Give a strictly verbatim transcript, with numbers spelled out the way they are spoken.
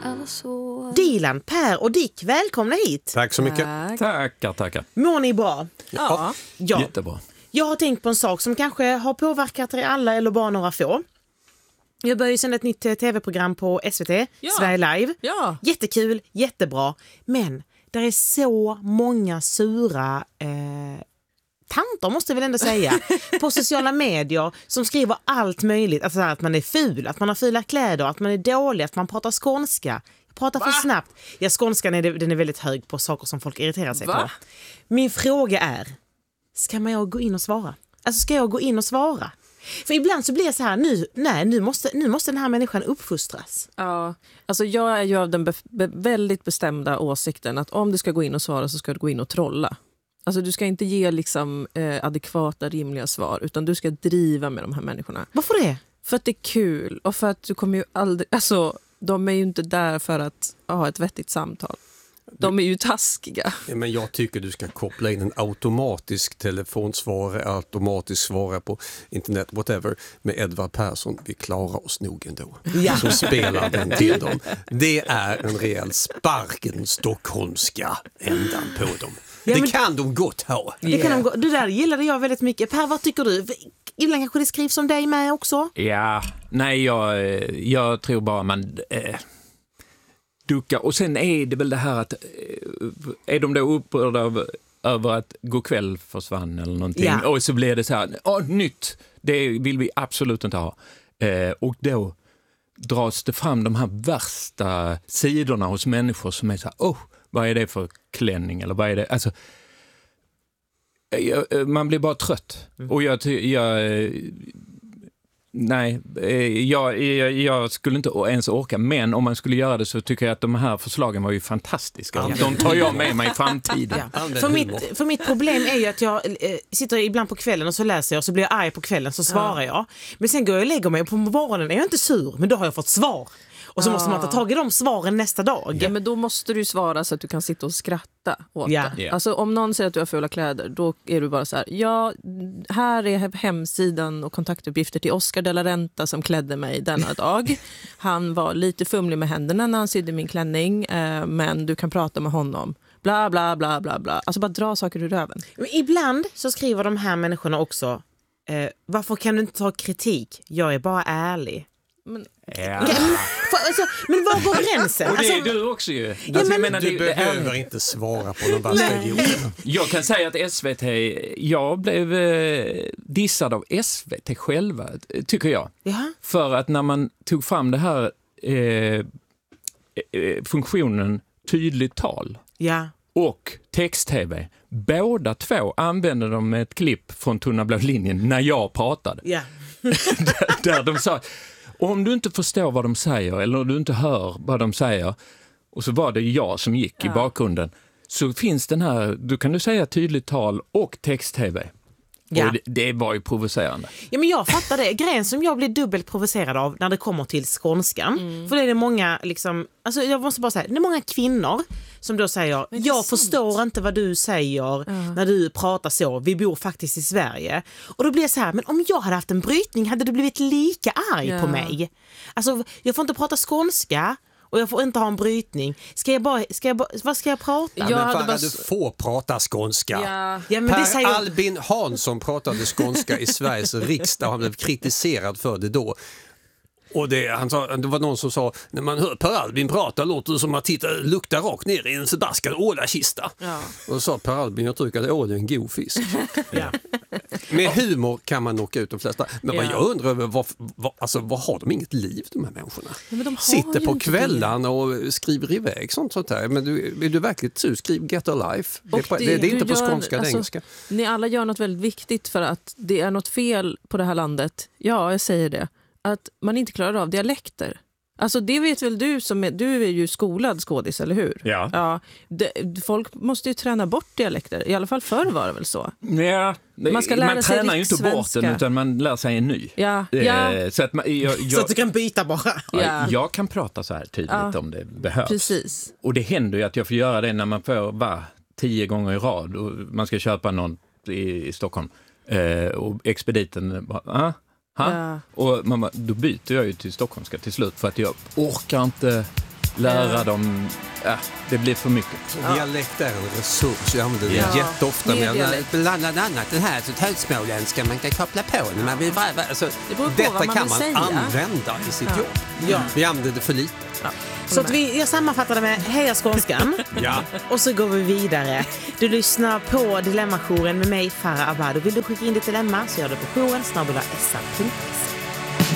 så... Dilan, Per och Dick, välkomna hit. Tack så mycket. Tack. Tackar, tackar. Mår ni bra? Ja. Ja. Jättebra. Jag har tänkt på en sak som kanske har påverkat er alla eller bara några få. Jag börjar ju sända ett nytt tv-program på S V T, Ja. Sverige Live. Ja. Jättekul, jättebra. Men där är så många sura eh, tanter, måste jag väl ändå säga, på sociala medier som skriver allt möjligt. Alltså att man är ful, att man har fula kläder, att man är dålig, att man pratar skånska. Pratar för snabbt. Ja, skånskan är, den är väldigt hög på saker som folk irriterar sig Va? på. Min fråga är, ska man jag gå in och svara? Alltså ska jag gå in och svara? För ibland så blir det så här, nu, nej, nu, måste, nu måste den här människan uppfostras. Ja, alltså jag är ju av den be- be- väldigt bestämda åsikten att om du ska gå in och svara så ska du gå in och trolla. Alltså du ska inte ge liksom eh, adekvata, rimliga svar, utan du ska driva med de här människorna. Varför det? För att det är kul och för att du kommer ju aldrig, alltså de är ju inte där för att ha ett vettigt samtal. De är ju taskiga. Ja, men jag tycker du ska koppla in en automatisk telefonsvarare, automatisk svara på internet, whatever, med Edvard Persson. Vi klarar oss nog ändå. Ja. Så spelar den till dem. Det är en rejäl sparken stockholmska ändan på dem. Ja, det men- kan de gott ha. Det, kan de gå, det där gillade jag väldigt mycket. Per, vad tycker du? Ibland kanske det skrivs om dig med också? Ja, nej, jag, jag tror bara man eh, duckar. Och sen är det väl det här att, eh, är de då upprörda över, över att gå kväll försvann eller någonting. Ja. Och så blir det så här, åh, nytt, det vill vi absolut inte ha. Eh, och då dras det fram de här värsta sidorna hos människor som är så här, åh, vad är det för klänning eller vad är det? Alltså, jag, man blir bara trött. Mm. Och jag, jag nej, jag, jag, jag skulle inte ens orka, men om man skulle göra det så tycker jag att de här förslagen var ju fantastiska. Ja. De tar jag med mig i framtiden. Ja. För, mitt, för mitt problem är ju att jag eh, sitter ibland på kvällen och så läser jag och så blir jag arg på kvällen så svarar ja. jag. Men sen går jag och lägger mig och på morgonen är jag inte sur, men då har jag fått svar. Och så Ja. måste man ta tag i de svaren nästa dag. Ja, men då måste du svara så att du kan sitta och skratta åt Ja. det. Ja. Alltså om någon säger att du har fula kläder, då är du bara så här, ja, här är hemsidan och kontaktuppgifter till Oscar de la Renta som klädde mig denna dag. Han var lite fumlig med händerna när han sydde min klänning, eh, men du kan prata med honom. Bla bla bla bla bla. Alltså bara dra saker ur röven. Men ibland så skriver de här människorna också, eh, varför kan du inte ta kritik? Jag är bara ärlig. Men, Ja. Ja, men, för, alltså, men var går gränsen? Och det är Alltså, du också ju. Alltså, men- jag menar, Du det- det är- behöver inte svara på de värsta idioterna. Jag kan säga att S V T, jag blev eh, dissad av S V T själva, tycker jag. ja. För att när man tog fram det här eh, eh, funktionen tydligt tal Ja. och text-tv, båda två använde de ett klipp från Tunna blå linjen när jag pratade. Ja. där, där de sa, om du inte förstår vad de säger eller du inte hör vad de säger, och så var det jag som gick Ja. i bakgrunden, så finns den här, du kan du säga tydligt tal och text-tv. Ja. Och det, det var ju provocerande. Ja, men jag fattar det. Grejen som jag blir dubbelt provocerad av när det kommer till skånskan. Mm. För det är det många, liksom, alltså jag måste bara säga, det är många kvinnor som då säger, Men det är jag sant. förstår inte vad du säger Ja. när du pratar så. Vi bor faktiskt i Sverige. Och då blir det så här, men om jag hade haft en brytning hade du blivit lika arg Ja. på mig. Alltså, jag får inte prata skånska och jag får inte ha en brytning. Ska jag bara, ska jag bara, vad ska jag prata? Jag Men hade Farah, bara- du får prata skånska. ja. Ja, men det Per säger... Albin Hansson pratade skånska i Sveriges riksdag och han blev kritiserad för det då. Och det, han sa, det var någon som sa, när man hör Per Albin prata låter det som att titta, lukta rakt ner i en Sebastian ålakista. Ja. Och då sa Per Albin, jag tycker att ål är en god fisk. Ja. Med humor kan man knocka ut de flesta. Men vad Ja. jag undrar över, vad, vad, alltså, vad har de inget liv de här människorna? Men de har Sitter ju på inte kvällarna och skriver iväg sånt sånt där. Men du, är du verkligt sur, skriv Get a Life. Det är, Och på, det, det är du inte på gör- skånska, det är alltså, engelska. Ni alla gör något väldigt viktigt för att det är något fel på det här landet. Ja, jag säger det. Att man inte klarar av dialekter. Alltså det vet väl du som är, du är ju skolad skådis, eller hur? Ja. Ja det, folk måste ju träna bort dialekter. I alla fall förr var det väl så. Ja, Man ska lära man sig tränar ju inte bort den rikssvenska. utan man lär sig en ny. Ja, Eh, ja, Så att man, jag, jag, Så att du kan byta bara. ja. jag kan prata så här tydligt Ja. om det behövs. Precis. Och det händer ju att jag får göra det när man får va, tio gånger i rad och man ska köpa någon i, i Stockholm. Eh, och expediten bara, ah, ha? Ja. Och man bara, då byter jag ju till stockholmska till slut för att jag orkar inte lära Ja. dem, ja, det blir för mycket. Ja. Dialekt är en resurs, jag använder det Ja. jätteofta. Mer Men dialekt. bland annat den här så högsmåländska man kan koppla på. När man vill, alltså, Det beror på detta vad man kan vill man säga. använda i sitt Ja. jobb. Ja. Vi använder det för lite. Ja. Så att vi, jag sammanfattar med heja skånskan. Ja. Och så går vi vidare. Du lyssnar på Dilemmajouren med mig, Farah Abad. Och vill du skicka in ditt dilemma så gör det på jouren snabel-a s r punkt se.